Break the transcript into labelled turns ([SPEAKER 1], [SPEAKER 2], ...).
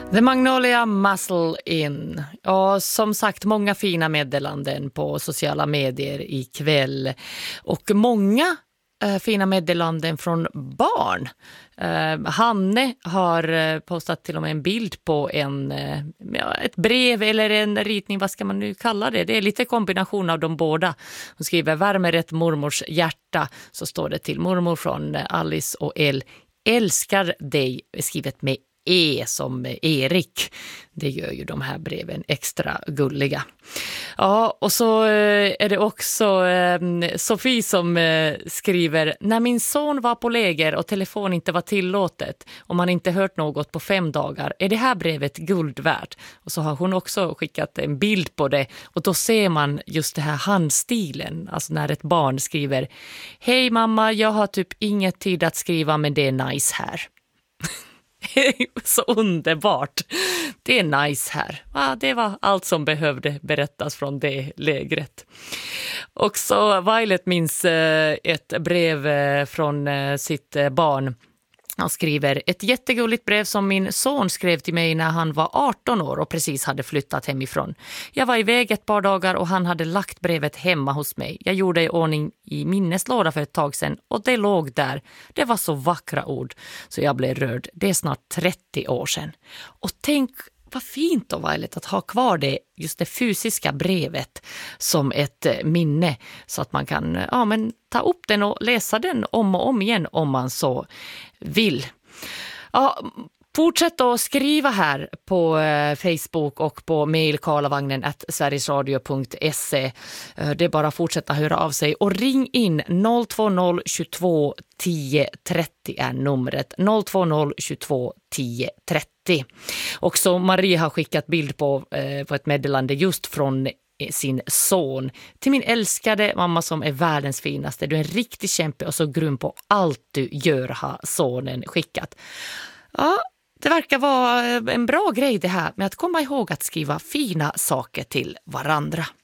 [SPEAKER 1] The Magnolia Muscle In. Och som sagt, många fina meddelanden på sociala medier ikväll. Och många fina meddelanden från barn. Hanne har postat till och med en bild på ett brev eller en ritning, vad ska man nu kalla det? Det är lite kombination av de båda. Hon skriver värmer ett mormors hjärta, så står det till mormor från Alice och El. Älskar dig, skrivet med E som Erik. Det gör ju de här breven extra gulliga. Ja, och så är det också Sofie som skriver: när min son var på läger och telefon inte var tillåtet och man inte hört något på 5 dagar, är det här brevet guld värt. Och så har hon också skickat en bild på det, och då ser man just det här handstilen, alltså när ett barn skriver: hej mamma, jag har typ inget tid att skriva, men det är nice här. Så underbart. Det är nice här. Ja, det var allt som behövde berättas från det lägret. Och så Violet minns ett brev från sitt barn. Han skriver: ett jättegulligt brev som min son skrev till mig när han var 18 år och precis hade flyttat hemifrån. Jag var iväg ett par dagar och han hade lagt brevet hemma hos mig. Jag gjorde i ordning i minneslåda för ett tag sedan och det låg där. Det var så vackra ord så jag blev rörd. Det är snart 30 år sedan. Och tänk vad fint då, Violet, att ha kvar just det fysiska brevet som ett minne, så att man kan ta upp den och läsa den om och om igen om man så vill. Ja, fortsätt att skriva här på Facebook och på mail karlavagnen@sverigesradio.se. Det är bara att fortsätta höra av sig och ring in 020 22 10 30 är numret. 020 22 10 30. Också Marie har skickat bild på ett meddelande just från sin son. Till min älskade mamma som är världens finaste. Du är en riktig kämpe och så grym på allt du gör, har sonen skickat. Ja, det verkar vara en bra grej det här med att komma ihåg att skriva fina saker till varandra.